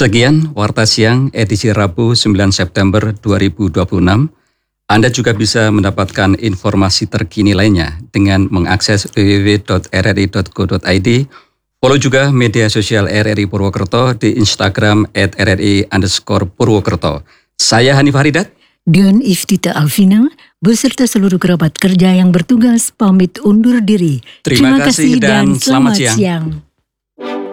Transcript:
Sekian Warta Siang edisi Rabu 9 September 2026. Anda juga bisa mendapatkan informasi terkini lainnya dengan mengakses www.rri.co.id. Follow juga media sosial RRI Purwokerto di Instagram @RRI_Purwokerto. Saya Hanif Haridat dan Iftita Alvina beserta seluruh kerabat kerja yang bertugas pamit undur diri. Terima kasih dan selamat siang.